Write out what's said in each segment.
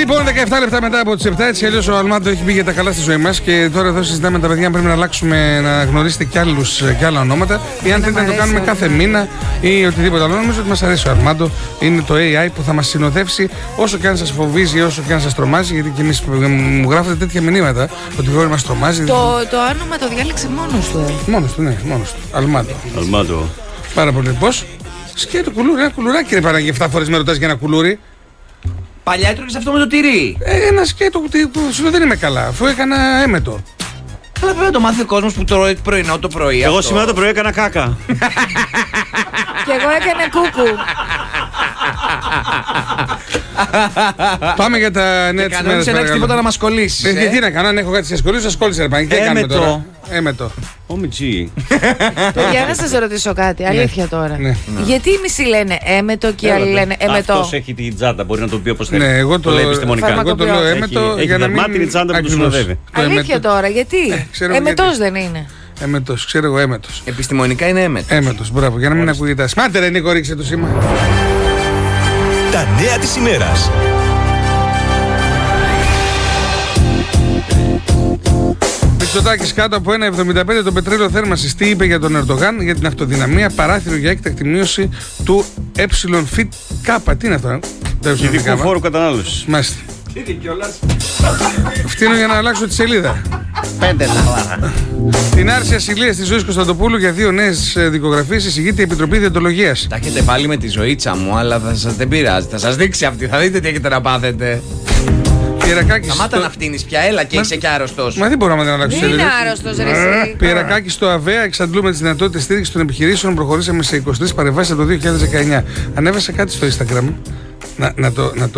Λοιπόν, 17 λεπτά μετά από τις 7, έτσι αλλιώς ο Αλμάντο έχει μπει για τα καλά στη ζωή μας και τώρα εδώ συζητάμε τα παιδιά αν πρέπει να αλλάξουμε, να γνωρίσετε κι άλλα ονόματα ή αν θέλετε να το κάνουμε κάθε μήνα ή οτιδήποτε άλλο. Νομίζω ότι μας αρέσει ο Αλμάντο. Είναι το AI που θα μας συνοδεύσει όσο και αν σας φοβίζει, όσο και αν σας τρομάζει. Γιατί και εμείς μου γράφετε τέτοια μηνύματα ότι η γόρη μας τρομάζει. Το όνομα το διάλεξε μόνος του. Μόνος του, ναι, μόνος του. Αλμάντο. Πάρα πολύ. Πώς? Σκέτο κουλούρι, ένα κουλουράκι ρε Παναγία, 7 φορές με ρωτάς για ένα κουλούρι. Παλιά έτρωγες αυτό με το τυρί. Ένα σκέτο που σου δεν είμαι καλά, αφού έκανα έμετο. Αλλά πρέπει να το μάθει ο κόσμος που τρώει πρωινό το πρωί. Εγώ σήμερα το πρωί έκανα κάκα. Και εγώ έκανα κούκου. Πάμε για τα νέα της ημέρας. Δεν έχεις τίποτα να μας κολλήσεις. Τι να κάνω, αν έχω κάτι σας κολλήσω, σας κόλλησε ρε Παναγία. Τι κάνουμε τώρα? Έμετο. Ομιτζή. Για να σας ρωτήσω κάτι, αλήθεια τώρα. Γιατί οι μισοί λένε έμετο και οι άλλοι λένε εμετό? Αυτός έχει την τσάντα, μπορεί να το πει όπως θέλει. Ναι, εγώ το λέει επιστημονικά. Εγώ το λέω έμετο για να μην... την τσάντα που του συνοδεύει. Αλήθεια τώρα, γιατί? Εμετός δεν είναι? Έμετος, ξέρω εγώ έμετος. Επιστημονικά είναι έμετος. Έμετος, μπράβο, για να μην ακούγεται. Σμάτε ρε Νίκο, ρίξε το σήμα. Τα νέα της ημέρας. Μητσοτάκης κάτω από 1,75 το πετρέλαιο θέρμανσης. Τι είπε για τον Ερντογάν, για την αυτοδυναμία, παράθυρο για έκτακτη μείωση του ΕΦΚ. Τι είναι αυτό? Ειδικού φόρου κατανάλωσης. Μάλιστα. Φτύνω για να αλλάξω τη σελίδα. 5 λεπτά. Την άρση ασυλίας της Ζωής Κωνσταντοπούλου για 2 νέες δικογραφίες εισηγείται η Επιτροπή Διοντολογίας. Τα έχετε βάλει με τη ζωήτσα μου, αλλά δεν πειράζει. Θα σας δείξει αυτή, θα δείτε τι έχετε να πάθετε. Σταμάτα να φτύνεις πια, έλα και είσαι και άρρωστος. Μα δεν μπορούμε να αλλάξουμε σελίδα. Είναι άρρωστος ρε εσύ. Πιερακάκη στο ΑΒΕΑ, εξαντλούμε τις δυνατότητες στήριξης των επιχειρήσεων. Προχωρήσαμε σε 23 παρεμβάσεις από το 2019. Ανέβασα κάτι στο Instagram. Να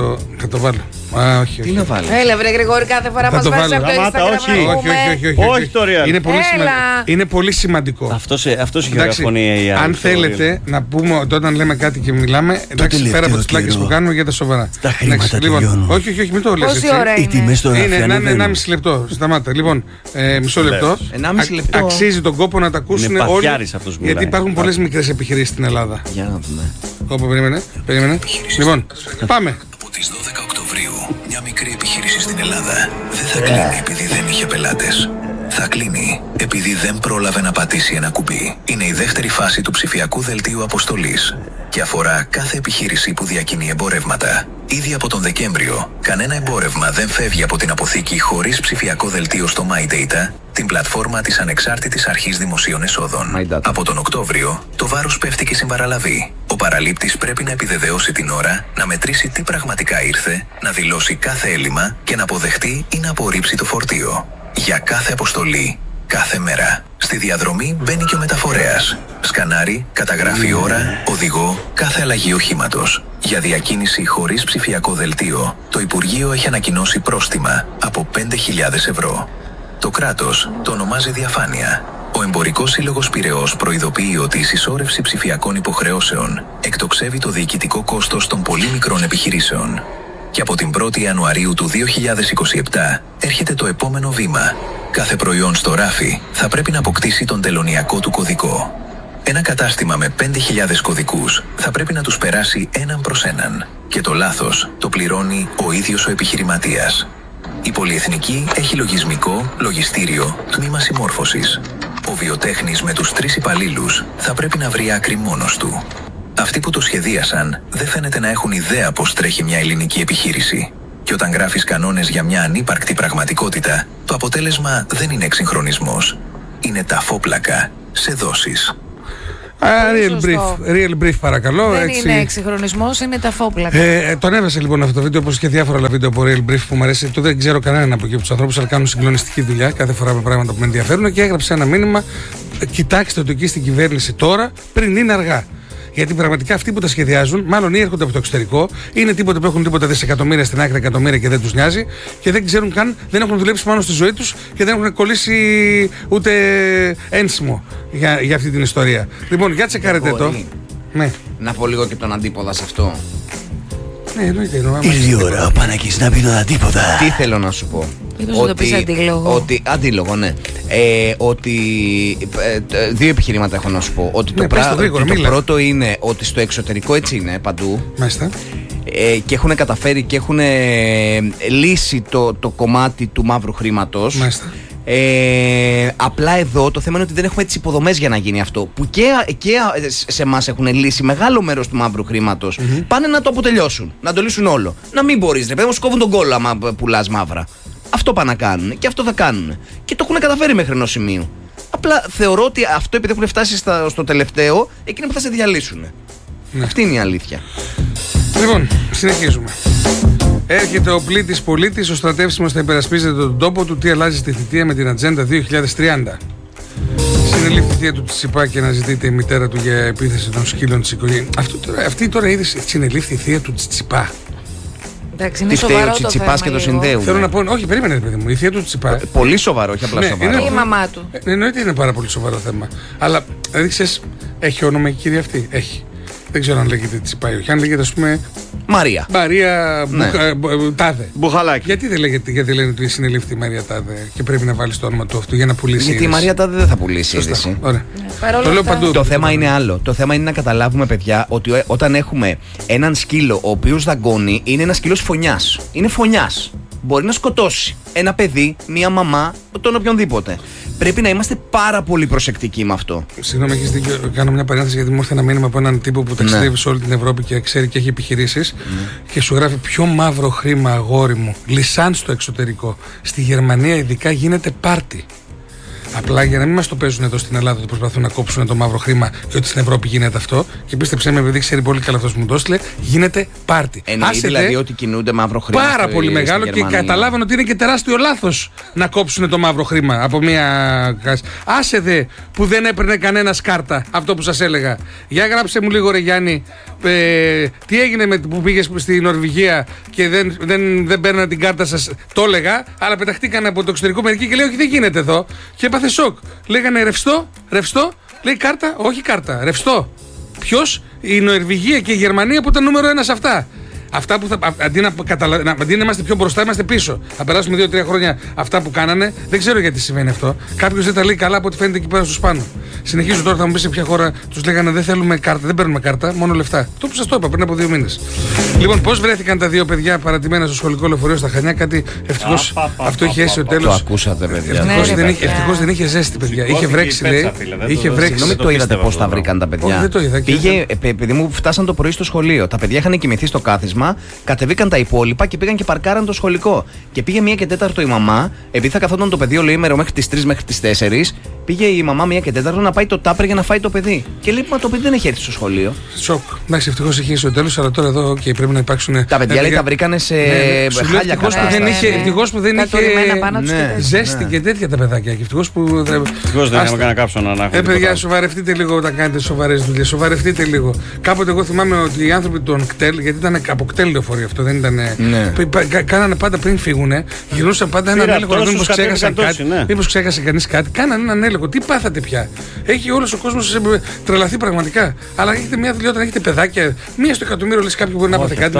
το βάλω. Όχι. Τι να βάλω? Έλα βρε Γρηγόρη, κάθε φορά μας βάζεις από το Instagram. Όχι το real. Είναι πολύ σημαντικό. Αυτός η γραφωνία η άλλη. Αν θέλετε να πούμε ότι όταν λέμε κάτι και μιλάμε, εντάξει, πέρα από τις πλάκες που κάνουμε για τα σοβαρά. Τα χρήματα τελειώνουν. Όχι, μην το λες έτσι. Πόση ώρα είναι? Είναι 1,5 λεπτό. Σταμάτα. Λοιπόν, μισό λεπτό. Αξίζει τον κόπο να τα ακούσουν όλοι. Γιατί υπάρχουν πολλές μικρές επιχειρήσεις στην Ελλάδα. Για να δούμε. Όπου περίμενε. Λοιπόν, πάμε. Από τις 12 Οκτωβρίου, μια μικρή επιχείρηση στην Ελλάδα δεν θα κλείνει επειδή δεν είχε πελάτες. Θα κλείνει επειδή δεν πρόλαβε να πατήσει ένα κουμπί. Είναι η δεύτερη φάση του ψηφιακού δελτίου αποστολής και αφορά κάθε επιχείρηση που διακινεί εμπορεύματα. Ήδη από τον Δεκέμβριο, κανένα εμπόρευμα δεν φεύγει από την αποθήκη χωρίς ψηφιακό δελτίο στο MyData, την πλατφόρμα της Ανεξάρτητης Αρχής Δημοσίων Εσόδων. Από τον Οκτώβριο, το βάρος πέφτει και συμπαραλαβεί. Ο παραλήπτης πρέπει να επιβεβαιώσει την ώρα, να μετρήσει τι πραγματικά ήρθε, να δηλώσει κάθε έλλειμμα και να αποδεχτεί ή να απορρίψει το φορτίο. Για κάθε αποστολή, κάθε μέρα. Στη διαδρομή μπαίνει και ο μεταφορέας. Σκανάρει, καταγράφει ώρα, οδηγό, κάθε αλλαγή οχήματος. Για διακίνηση χωρίς ψηφιακό δελτίο, το Υπουργείο έχει ανακοινώσει πρόστιμα από 5.000 ευρώ. Το κράτος το ονομάζει διαφάνεια. Ο Εμπορικός Σύλλογος Πειραιώς προειδοποιεί ότι η συσσόρευση ψηφιακών υποχρεώσεων εκτοξεύει το διοικητικό κόστος των πολύ μικρών επιχειρήσεων. Και από την 1η Ιανουαρίου του 2027 έρχεται το επόμενο βήμα. Κάθε προϊόν στο ράφι θα πρέπει να αποκτήσει τον τελωνειακό του κωδικό. Ένα κατάστημα με 5.000 κωδικούς θα πρέπει να τους περάσει έναν προς έναν. Και το λάθος το πληρώνει ο ίδιος ο επιχειρηματίας. Η πολυεθνική έχει λογισμικό, λογιστήριο, τμήμα συμμόρφωσης. Ο βιοτέχνης με τους 3 υπαλλήλους θα πρέπει να βρει άκρη μόνος του. Αυτοί που το σχεδίασαν δεν φαίνεται να έχουν ιδέα πώς τρέχει μια ελληνική επιχείρηση. Και όταν γράφεις κανόνες για μια ανύπαρκτη πραγματικότητα, το αποτέλεσμα δεν είναι εξυγχρονισμός. Είναι ταφόπλακα σε δόσεις. Real brief παρακαλώ. Δεν είναι εξυγχρονισμός, είναι ταφόπλακα. Το ανέβασα λοιπόν αυτό το βίντεο, όπως και διάφορα άλλα βίντεο από Real Brief που μου αρέσει. Το δεν ξέρω κανέναν από εκεί από τους ανθρώπους, αλλά κάνουν συγκλονιστική δουλειά κάθε φορά με πράγματα που με ενδιαφέρουν. Και έγραψε ένα μήνυμα: κοιτάξτε το εκεί στην κυβέρνηση τώρα, πριν είναι αργά. Γιατί πραγματικά αυτοί που τα σχεδιάζουν, μάλλον ή έρχονται από το εξωτερικό, είναι τίποτα που έχουν τίποτα δισεκατομμύρια στην άκρη, εκατομμύρια και δεν τους νοιάζει και δεν ξέρουν καν, δεν έχουν δουλέψει πάνω στη ζωή τους και δεν έχουν κολλήσει ούτε ένσημο για αυτή την ιστορία. Λοιπόν, για τσεκάρετε το. Ναι. Να πω λίγο και τον αντίποδα σε αυτό. Ναι, εννοείται. Ήρθε η ώρα ο Παναγής να πει τον αντίποδα. Τι θέλω να σου πω? Το πεις αντίλογο. Αντίλογο, ναι. Ότι 2 επιχειρήματα έχω να σου πω. Ότι το πρώτο είναι ότι στο εξωτερικό έτσι είναι παντού. Μάλιστα. και έχουν καταφέρει και έχουν λύσει το κομμάτι του μαύρου χρήματος. Μάλιστα. Απλά εδώ το θέμα είναι ότι δεν έχουμε τις υποδομές για να γίνει αυτό. Που και σε εμάς έχουν λύσει μεγάλο μέρος του μαύρου χρήματος. Πάνε να το αποτελειώσουν, να το λύσουν όλο. Να μην μπορείς, ρε παιδί μου, σκόβουν τον κόλλο άμα πουλάς μαύρα. Αυτό πάνε να κάνουν και αυτό θα κάνουν. Και το έχουν καταφέρει μέχρι ενός σημείου. Απλά θεωρώ ότι αυτό, επειδή έχουν φτάσει στο τελευταίο, εκείνο που θα σε διαλύσουν. Ναι. Αυτή είναι η αλήθεια. Λοιπόν, συνεχίζουμε. Έρχεται ο πλήτης πολίτης, ο στρατεύσιμος θα υπερασπίζεται τον τόπο του. Τι αλλάζει στη θητεία με την Ατζέντα 2030. Συνελήφθη η θεία του Τσιπά και αναζητείται η μητέρα του για επίθεση των σκύλων της οικογένειας. Αυτή τώρα είδηση, συνελήφθη η θεία του Τσιπά. Εντάξει, είναι σοβαρό το Τσιτσιπάς και το συνδέου. Θέλω να πω, όχι, περίμενε, παιδί μου. Η θεία του Τσιπά. Πολύ σοβαρό, όχι απλά σοβαρό. Είναι η μαμά του. Εννοείται είναι πάρα πολύ σοβαρό θέμα. Αλλά έδειξες, έχει όνομα η κυρία αυτή. Έχει. Δεν ξέρω αν λέγεται Τσιπά ή όχι. Αν λέγεται, ας πούμε. Μαρία. Ναι. Τάδε. Μπουχαλάκι. Γιατί δεν λέγεται, γιατί λένε ότι συνελήφθη η Μαρία Τάδε και πρέπει να βάλει το όνομα του αυτού για να πουλήσει. Γιατί η Μαρία Τάδε δεν θα πουλήσει είδηση. Το λέω παντού. Το θέμα είναι άλλο. Το θέμα είναι να καταλάβουμε, παιδιά, ότι όταν έχουμε έναν σκύλο ο οποίος δαγκώνει, είναι ένα σκύλος φωνιάς. Είναι φωνιάς. Μπορεί να σκοτώσει ένα παιδί, μία μαμά, τον οποιονδήποτε. Πρέπει να είμαστε πάρα πολύ προσεκτικοί με αυτό. Συγγνώμη, έχεις δίκιο. Κάνω μια παρένθεση γιατί μου ήρθε ένα μήνυμα από έναν τύπο που ταξιδεύει σε όλη την Ευρώπη και ξέρει και έχει επιχειρήσεις. Και σου γράφει: πιο μαύρο χρήμα, αγόρι μου. Λισάν στο εξωτερικό. Στη Γερμανία ειδικά γίνεται πάρτι. Απλά για να μην μας το παίζουν εδώ στην Ελλάδα ότι προσπαθούν να κόψουν το μαύρο χρήμα και ότι στην Ευρώπη γίνεται αυτό. Και πίστεψέ με, επειδή ξέρει πολύ καλά αυτός που μου το έστειλε, γίνεται πάρτι. Εννοεί δηλαδή ότι κινούνται μαύρο χρήμα. Πάρα πολύ μεγάλο και καταλάβαν ότι είναι και τεράστιο λάθος να κόψουν το μαύρο χρήμα από μια. Άσε δε που δεν έπαιρνε κανένας κάρτα, αυτό που σας έλεγα. Για γράψε μου λίγο, ρε Γιάννη, τι έγινε που πήγες στη Νορβηγία και δεν παίρναν την κάρτα σας. Το έλεγα, αλλά πεταχτήκαν από το εξωτερικό μερικοί και λέει: όχι, δεν γίνεται εδώ. Και έπαθε σοκ. Λέγανε ρευστό. Λέει κάρτα, όχι κάρτα, ρευστό. Ποιος? Η Νορβηγία και η Γερμανία που ήταν νούμερο 1 σε αυτά. Αυτά που αντί να είμαστε πιο μπροστά, είμαστε πίσω. Θα περάσουμε 2-3 χρόνια αυτά που κάνανε. Δεν ξέρω γιατί συμβαίνει αυτό. Κάποιος δεν τα λέει καλά από ό,τι φαίνεται εκεί πέρα στους πάνω. Συνεχίζω τώρα, θα μου πει σε ποια χώρα τους λέγανε: δεν θέλουμε κάρτα, δεν παίρνουμε κάρτα, μόνο λεφτά. Το που σας το είπα πριν από 2 μήνες. Λοιπόν, πώς βρέθηκαν τα 2 παιδιά παρατημένα στο σχολικό λεωφορείο στα Χανιά? Κάτι ευτυχώς αυτό είχε έσει ο τέλος. Το ακούσατε, παιδιά. Ευτυχώς δεν είχε ζέστη, παιδιά. Είχε βρέξει, λέει. Είχε βρέξει. Συγγνώμη, το είδατε πώς τα βρήκαν τα παιδιά? Δεν το είδα. Πήγε, επειδή μου φτάσαν το πρωί στο σχολείο. Τα παιδιά είχαν κοιμηθεί στο κάθισμα. Κατεβήκαν τα υπόλοιπα και πήγαν και παρκάραν το σχολικό. Και πήγε 1 και 4 η μαμά, επειδή θα καθόταν το παιδί ολοήμερο μέχρι τις 3 μέχρι τις 4, πήγε η μαμά 1 και 4 να πάει το τάπερ για να φάει το παιδί. Και λέει: μα το παιδί δεν έχει έρθει στο σχολείο. Σοκ. Εντάξει, ευτυχώς είχε στο τέλος, αλλά τώρα εδώ πρέπει να υπάρξουν. Τα παιδιά λέει τα βρήκανε σε χάλια κάτω. Ευτυχώς που δεν είχε ζέστη και τέτοια τα παιδάκια. Ευτυχώς δεν είχαμε κανένα κάψονα να έχουμε. Παιδιά, σοβαρευτείτε λίγο όταν κάνετε σοβαρές δουλειές. Σοβαρευτείτε λίγο. Κάποτε εγώ θυμάμαι ότι οι άνθρωποι των κτέλ, γιατί ήταν από κτέλ λεωφορείο αυτό, δεν ήταν. Κάνανε πάντα πριν φύγουνε, γυρνούσαν πάντα έναν έλεγχο να δουν μήπως ξέχασαν κάτι. Μήπως ξέχασε κανείς κάτι. Κάνανε έναν έλεγχο. Τι πάθατε πια? Έχει όλος ο κόσμος τρελαθεί πραγματικά. Αλλά έχετε μια δουλειά όταν έχετε παιδάκια. 1 στο εκατομμύριο λες κάποιοι μπορεί να πάθει κάτι.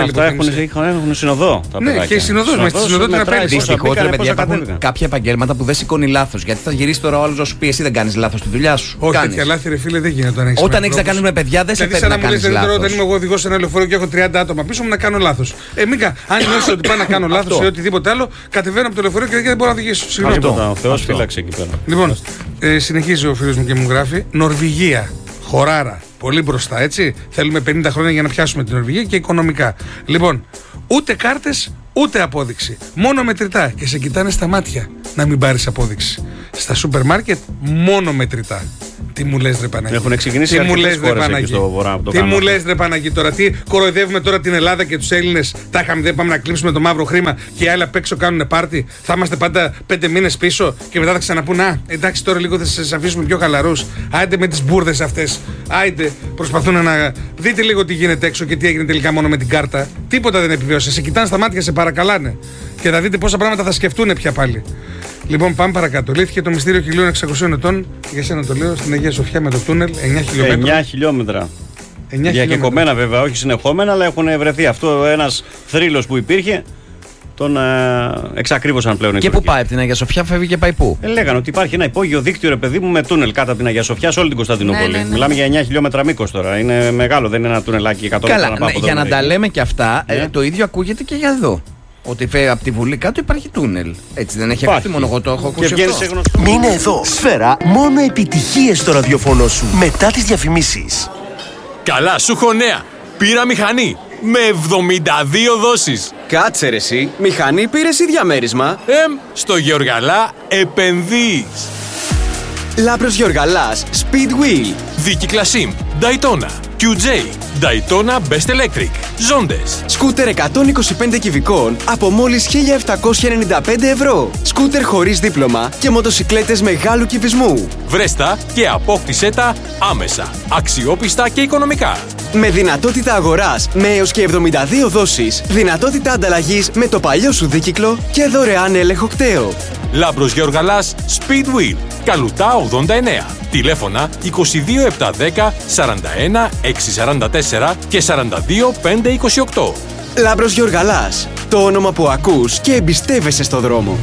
Έχουν συνοδό. Ναι, και συνοδός. Με τη συνοδό την απέλυση. Δυστυχώς, παιδιά, υπάρχουν κάποια επαγγέλματα που δεν σηκώνει λάθος. Γιατί θα γυρίσει τώρα ο άλλος να σου πει: εσύ δεν κάνεις λάθος στη δουλειά σου. Όχι, τέτοια λάθη, ρε φίλε, δεν γίνεται. Όταν έχεις να κάνεις με παιδιά, δεν σε παίρνει να κάνεις λάθος. Όταν είμαι εγώ οδηγός σε ένα λεωφορείο και έχω 30 άτομα πίσω μου να κάνω λάθος. Αν νιώσω ότι πάω να κάνω λάθος ή οτιδήποτε άλλο, κατεβαίνω από το λεωφορείο και δεν μπορώ να οδηγήσω. Συγγνώμη. Ο Θεός φύλαξε εκεί πέρα. Λοιπόν, συνεχίζει ο φίλος μου και μου γράφει: Νορβηγία, χωράρα, πολύ μπροστά, έτσι. Θέλουμε 50 χρόνια για να πιάσουμε την Νορβηγία και οικονομικά. Λοιπόν, ούτε κάρτες, ούτε απόδειξη. Μόνο μετρητά και σε κοιτάνε στα μάτια να μην πάρεις απόδειξη. Στα σούπερ μάρκετ, μόνο μετρητά. Τι μου λες, ρε Παναγί? Έχουν ξεκινήσει αρκετές χώρες εκεί στο βορρά. Τι μου λες, ρε Παναγί, τώρα? Τι κοροϊδεύουμε τώρα την Ελλάδα και τους Έλληνες? Τα είχαμε, δεν πάμε να κλείσουμε το μαύρο χρήμα και οι άλλοι απ' έξω κάνουν πάρτι. Θα είμαστε πάντα 5 μήνες πίσω και μετά θα ξαναπούν: α, εντάξει, τώρα λίγο θα σας αφήσουμε πιο χαλαρούς. Άιντε με τις μπουρδες αυτές. Άιντε, προσπαθούν να. Δείτε λίγο τι γίνεται έξω και τι έγινε τελικά μόνο με την κάρτα. Τίποτα δεν επιβίωσε. Σε κοιτάνε στα μάτια, σε παρακαλάνε. Και θα δείτε πόσα πράγματα θα σκεφτούν πια πάλι. Λοιπόν, πάμε παρακάτω. Λύθηκε το μυστήριο 1600 ετών, για σένα το λέω, στην Αγία Σοφιά με το τούνελ, 9 χιλιόμετρα. 9 χιλιόμετρα. Διακεκομένα βέβαια, όχι συνεχόμενα, αλλά έχουν βρεθεί. Αυτό ένας θρύλος που υπήρχε τον εξακρίβωσαν πλέον. Και πού πάει, από την Αγία Σοφιά φεύγει και πάει πού? Λέγανε ότι υπάρχει ένα υπόγειο δίκτυο, ρε παιδί μου, με τούνελ κάτω από την Αγία Σοφιά σε όλη την Κωνσταντινούπολη. Ναι. Μιλάμε για 9 χιλιόμετρα μήκος τώρα. Είναι μεγάλο, δεν είναι ένα τούνελάκι 100 μέτρα. Καλά, για να τα λέμε και αυτά, το ίδιο ακούγεται και για εδώ. Ότι από τη Βουλή κάτω υπάρχει τούνελ. Έτσι δεν έχει ακούσει, μόνο εγώ το έχω ακούσει. Μείνε εδώ. Σφαίρα, μόνο επιτυχίες στο ραδιοφωνό σου. Μετά τις διαφημίσεις. Καλά, σου έχω νέα. Πήρα μηχανή με 72 δόσεις. Κάτσε ρε εσύ, μηχανή πήρες ή διαμέρισμα? Στο Γεωργαλά επενδύεις. Λάμπρος Γεωργαλάς, Speedwheel. Δίκυκλα SIM, Daytona, QJ, Daytona Best Electric, Ζόντες. Σκούτερ 125 κυβικών από μόλις 1.795 ευρώ. Σκούτερ χωρίς δίπλωμα και μοτοσικλέτες μεγάλου κυβισμού. Βρέστα και απόκτησέ τα άμεσα, αξιόπιστα και οικονομικά. Με δυνατότητα αγοράς με έως και 72 δόσεις, δυνατότητα ανταλλαγής με το παλιό σου δίκυκλο και δωρεάν έλεγχο κταίο. Λάμπρος Γεωργαλάς, Speedwheel, Καλουτά 89. Τηλέφωνα 22710 41 644 και 42 528. Λάμπρος Γεωργαλάς, το όνομα που ακούς και εμπιστεύεσαι στο δρόμο.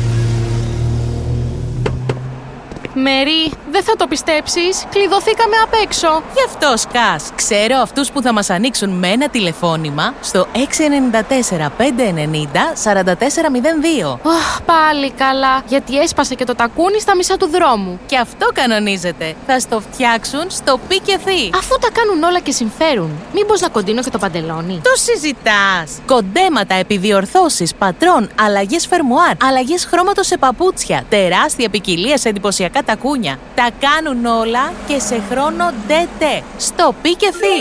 Μέρι, δεν θα το πιστέψεις, κλειδωθήκαμε απ' έξω. Γι' αυτό σκάς. Ξέρω αυτούς που θα μας ανοίξουν με ένα τηλεφώνημα στο 694 590 4402. Πάλι καλά, γιατί έσπασε και το τακούνι στα μισά του δρόμου. Και αυτό κανονίζεται. Θα στο φτιάξουν στο Πικεφί. Αφού τα κάνουν όλα και συμφέρουν, μήπως να κοντίνω και το παντελόνι? Το συζητάς. Κοντέματα, επιδιορθώσεις, πατρών, αλλαγές φερμουάρ, αλλαγές χρώματος σε παπούτσια, τεράστια ποικιλία σε εντυπωσιακά τακούνια. Τα κάνουν όλα και σε χρόνο DT. Στο Πικεφί.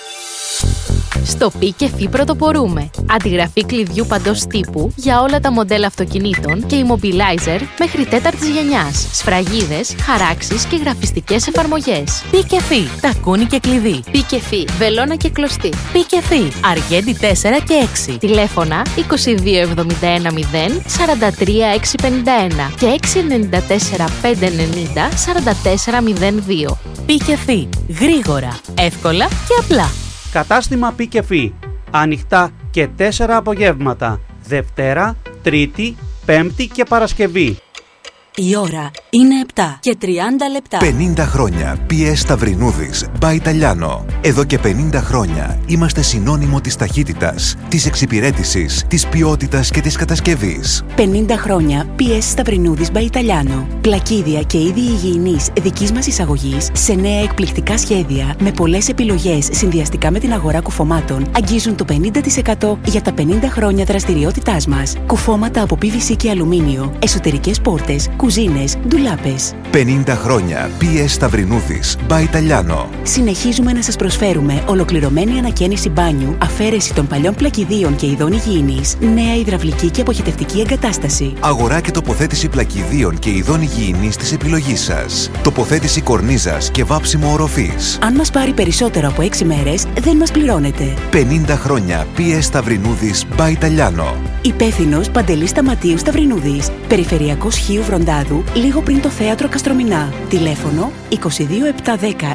Στο Πικεφί πρωτοπορούμε. Αντιγραφή κλειδιού παντός τύπου για όλα τα μοντέλα αυτοκινήτων και immobilizer μέχρι τέταρτης γενιάς. Σφραγίδες, χαράξεις και γραφιστικές εφαρμογές. Πικεφί. Τακούνι και κλειδί. Πικεφί. Βελόνα και κλωστή. Πικεφί. Αργέντη 4 και 6. Τηλέφωνα 2271 0 43 651 και 694 590 44 02. Πικεφί. Γρήγορα, εύκολα και απλά. Κατάστημα Πικεφί. Ανοιχτά και 4 απογεύματα. Δευτέρα, Τρίτη, Πέμπτη και Παρασκευή. Η ώρα είναι 7 και 30 λεπτά. 50 χρόνια PS Σταυρινούδης by Italiano. Εδώ και 50 χρόνια είμαστε συνώνυμο της ταχύτητας, της εξυπηρέτησης, της ποιότητας και της κατασκευής. 50 χρόνια PS Σταυρινούδης by Italiano. Πλακίδια και είδη υγιεινής δικής μας εισαγωγής σε νέα εκπληκτικά σχέδια με πολλές επιλογές συνδυαστικά με την αγορά κουφωμάτων αγγίζουν το 50% για τα 50 χρόνια δραστηριότητάς μας. Κουφώματα από PVC και αλουμίνιο, εσωτερικές πόρτες, κουζίνες, ντουλάπες. 50 χρόνια PS Σταυρινούδης by Italiano. Συνεχίζουμε να σας προσφέρουμε ολοκληρωμένη ανακαίνιση μπάνιου, αφαίρεση των παλιών πλακιδίων και ειδών υγιεινής, νέα υδραυλική και αποχετευτική εγκατάσταση. Αγορά και τοποθέτηση πλακιδίων και ειδών υγιεινής της επιλογής σας. Τοποθέτηση κορνίζας και βάψιμο οροφής. Αν μας πάρει περισσότερο από 6 μέρες, δεν μας πληρώνετε. 50 χρόνια PS Σταυρινούδης by Italiano. Υπεύθυνος Παντελής Σταματίου Σταυρινούδης. Περιφερειακός Χίου Βροντάδου, λίγο πριν το θέατρο Καστρομηνά. Τηλέφωνο 22710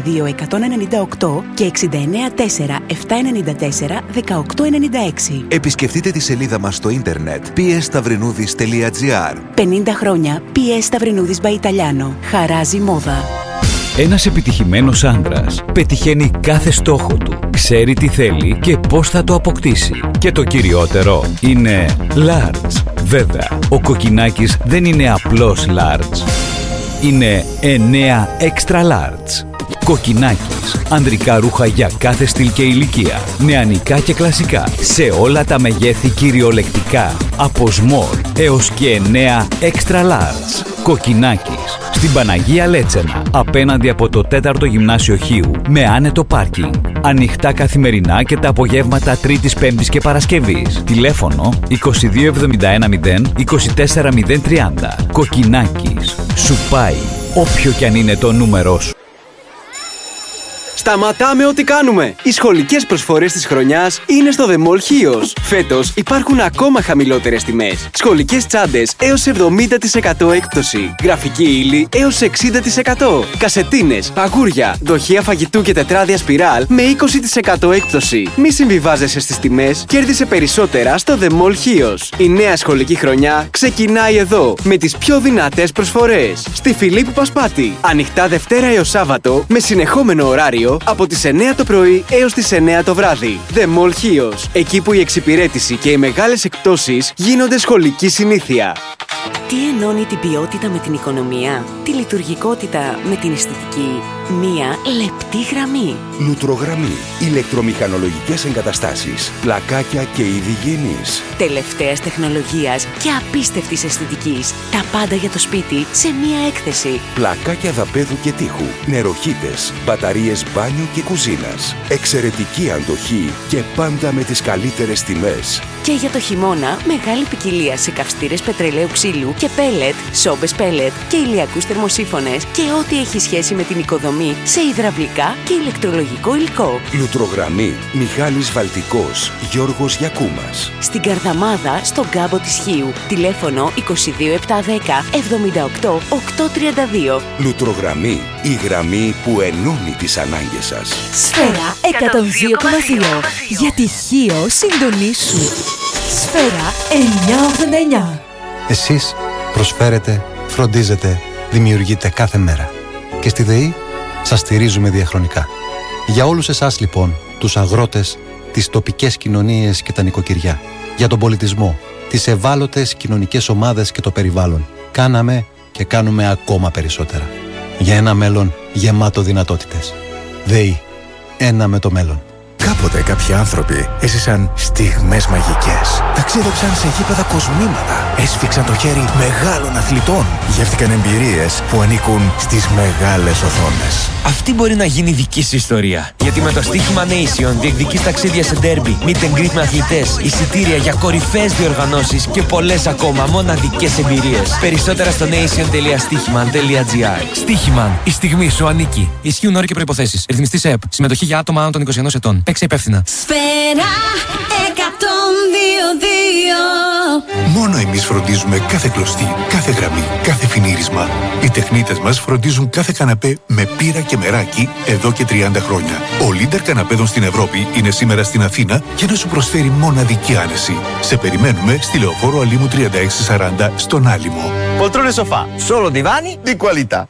22198 και 694 794 1896. Επισκεφτείτε τη σελίδα μας στο ίντερνετ psstavrinudis.gr. 50 χρόνια PS Σταυρινούδης by Italiano. Χαράζει μόδα. Ένας επιτυχημένος άντρας πετυχαίνει κάθε στόχο του, ξέρει τι θέλει και πώς θα το αποκτήσει. Και το κυριότερο είναι large. Βέβαια, ο Κοκκινάκης δεν είναι απλώς large. Είναι 9 extra large. Κοκκινάκης. Ανδρικά ρούχα για κάθε στυλ και ηλικία. Νεανικά και κλασικά. Σε όλα τα μεγέθη κυριολεκτικά. Από small έως και 9 extra large. Κοκκινάκης. Στην Παναγία Λέτσενα. Απέναντι από το 4ο Γυμνάσιο Χίου. Με άνετο πάρκινγκ. Ανοιχτά καθημερινά και τα απογεύματα Τρίτης, Πέμπτης και Παρασκευής. Τηλέφωνο 2271 0 24 030. Κοκκινάκης. Σου πάει όποιο κι αν είναι το νούμερό σου. Σταματάμε ό,τι κάνουμε! Οι σχολικές προσφορές της χρονιάς είναι στο The Mall Chios. Φέτος υπάρχουν ακόμα χαμηλότερες τιμές. Σχολικές τσάντες έως 70% έκπτωση. Γραφική ύλη έως 60%. Κασετίνες, παγούρια, δοχεία φαγητού και τετράδια σπιράλ με 20% έκπτωση. Μη συμβιβάζεσαι στις τιμές, κέρδισε περισσότερα στο The Mall Chios. Η νέα σχολική χρονιά ξεκινάει εδώ με τις πιο δυνατές προσφορές. Στη Φιλίππου Πασπάτη. Ανοιχτά Δευτέρα έως Σάββατο με συνεχόμενο ωράριο από τις 9 το πρωί έως τις 9 το βράδυ. The Mall Chios. Εκεί που η εξυπηρέτηση και οι μεγάλες εκπτώσεις γίνονται σχολική συνήθεια. Τι ενώνει την ποιότητα με την οικονομία, τη λειτουργικότητα με την αισθητική? Μία λεπτή γραμμή. Λουτρογραμμή. Ηλεκτρομηχανολογικές εγκαταστάσεις. Πλακάκια και είδη υγιεινής. Τελευταίας τεχνολογίας και απίστευτης αισθητικής. Τα πάντα για το σπίτι σε μία έκθεση. Πλακάκια δαπέδου και τείχου. Νεροχύτες. Μπαταρίες μπάνιου και κουζίνας. Εξαιρετική αντοχή και πάντα με τις καλύτερες τιμές. Και για το χειμώνα, μεγάλη ποικιλία σε καυστήρες πετρελαίου ξύλου και πέλετ, σόμπες πέλετ και ηλιακούς θερμοσύφωνες και ό,τι έχει σχέση με την οικοδομή σε υδραυλικά και ηλεκτρολογικό υλικό. Λουτρογραμμή. Μιχάλης Βαλτικός. Γιώργος Γιακούμας. Στην Καρδαμάδα, στον κάμπο της Χίου. Τηλέφωνο 22710 78 832. Λουτρογραμμή. Η γραμμή που ενώνει τις ανάγκες σας. Σφαίρα 102,2. Για τη Χίο συντονίσου. Σφαίρα 989. Εσείς προσφέρετε, φροντίζετε, δημιουργείτε κάθε μέρα. Και στη ΔΕΗ σας στηρίζουμε διαχρονικά. Για όλους εσάς λοιπόν, τους αγρότες, τις τοπικές κοινωνίες και τα νοικοκυριά, για τον πολιτισμό, τις ευάλωτες κοινωνικές ομάδες και το περιβάλλον, κάναμε και κάνουμε ακόμα περισσότερα. Για ένα μέλλον γεμάτο δυνατότητες. ΔΕΗ. Ένα με το μέλλον. Κάποτε κάποιοι άνθρωποι έζησαν στιγμές μαγικές. Ταξίδεψαν σε γήπεδα κοσμήματα. Έσφιξαν το χέρι μεγάλων αθλητών. Γεύτηκαν εμπειρίες που ανήκουν στις μεγάλες οθόνες. Αυτή μπορεί να γίνει δική σου ιστορία. Γιατί με το στοίχημα Nation διεκδικείς ταξίδια σε ντέρμπι, meet and greet με αθλητές, εισιτήρια για κορυφαίες διοργανώσεις και πολλές ακόμα μοναδικές εμπειρίες. Περισσότερα στο nation.stichiman.gr. Στοίχημαν. Η στιγμή σου ανήκει. Ισχύουν όροι και προϋποθέσεις. Ρυθμιστής ΕΕΠ. Συμμετοχή για άτομα άνω των 21 ετών. Παίξε υπεύθυνα. Σφαίρα 102,2. Μόνο εμείς φροντίζουμε κάθε κλωστή, κάθε γραμμή, κάθε φινίρισμα. Οι τεχνίτες μας φροντίζουν κάθε καναπέ με πύρα και μεράκι εδώ και 30 χρόνια. Ο Λίντερ καναπέδων στην Ευρώπη είναι σήμερα στην Αθήνα για να σου προσφέρει μοναδική άνεση. Σε περιμένουμε στη Λεωφόρο Αλήμου 3640 στον Άλυμο. Poltrone sofà, solo divani di qualità.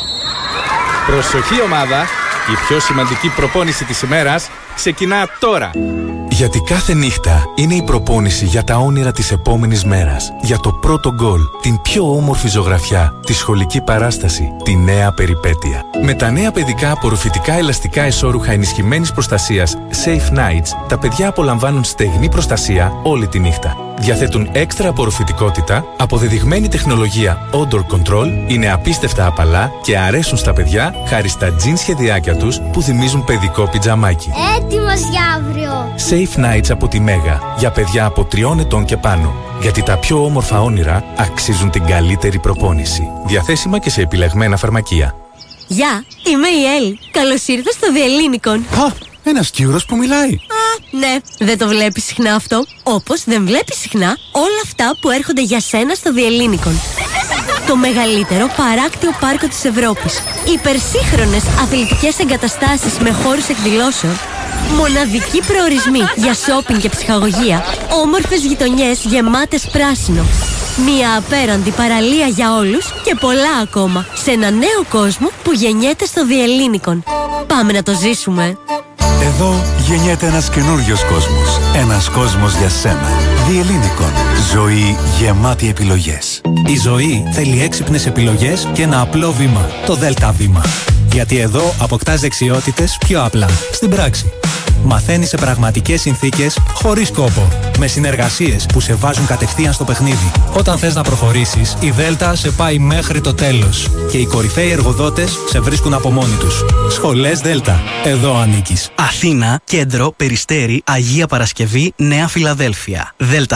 Προσοχή ομάδα, η πιο σημαντική προπόνηση της ημέρας ξεκινά τώρα. Γιατί κάθε νύχτα είναι η προπόνηση για τα όνειρα της επόμενης μέρας. Για το πρώτο γκολ, την πιο όμορφη ζωγραφιά, τη σχολική παράσταση, τη νέα περιπέτεια. Με τα νέα παιδικά απορροφητικά ελαστικά εσώρουχα ενισχυμένης προστασίας Safe Nights, τα παιδιά απολαμβάνουν στεγνή προστασία όλη τη νύχτα. Διαθέτουν έξτρα απορροφητικότητα, αποδεδειγμένη τεχνολογία Odor Control, είναι απίστευτα απαλά και αρέσουν στα παιδιά χάρη στα τζιν σχεδιάκια τους που θυμίζουν παιδικό πιτζαμάκι. Έτοιμος για αύριο! Safe Nights από τη Μέγα, για παιδιά από 3 ετών και πάνω. Γιατί τα πιο όμορφα όνειρα αξίζουν την καλύτερη προπόνηση. Διαθέσιμα και σε επιλεγμένα φαρμακεία. Γεια, είμαι η Έλλη. Καλώς ήρθες στο Διελλήνικον. Α, ένας Κύρος που μιλάει. Ναι, δεν το βλέπεις συχνά αυτό. Όπως δεν βλέπεις συχνά όλα αυτά που έρχονται για σένα στο Διελλήνικον. Το μεγαλύτερο παράκτιο πάρκο της Ευρώπης. Υπερσύγχρονες αθλητικές εγκαταστάσεις με χώρους εκδηλώσεων. Μοναδικοί προορισμοί για σόπινγκ και ψυχαγωγία. Όμορφες γειτονιές γεμάτες πράσινο. Μια απέραντη παραλία για όλους και πολλά ακόμα. Σε ένα νέο κόσμο που γεννιέται στο Διελλήνικον. Πάμε να το ζήσουμε. Εδώ γεννιέται ένας καινούριος κόσμος. Ένας κόσμος για σένα. Διελλήνικον. Ζωή γεμάτη επιλογές. Η ζωή θέλει έξυπνες επιλογές και ένα απλό βήμα. Το ΔΕΛΤΑ βήμα. Γιατί εδώ αποκτάς δεξιότητες πιο απλά. Στην πράξη. Μαθαίνεις σε πραγματικές συνθήκες, χωρίς κόπο. Με συνεργασίες που σε βάζουν κατευθείαν στο παιχνίδι. Όταν θες να προχωρήσεις, η Δέλτα σε πάει μέχρι το τέλος. Και οι κορυφαίοι εργοδότες σε βρίσκουν από μόνοι τους. Σχολές Δέλτα. Εδώ ανήκεις. Αθήνα, Κέντρο, Περιστέρι, Αγία Παρασκευή, Νέα Φιλαδέλφια.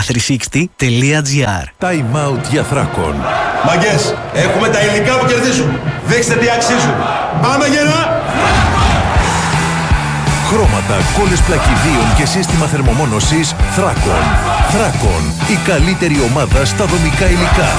delta360.gr. Time out για Θράκων. Μαγκές, έχουμε τα υλικά που κερδίζουν. Δείξτε τι αξίζουν. Πάμε γερά! χρώματα, κόλλες πλακιδίων και σύστημα θερμομόνωσης Thracon. Thracon, η καλύτερη ομάδα στα δομικά υλικά.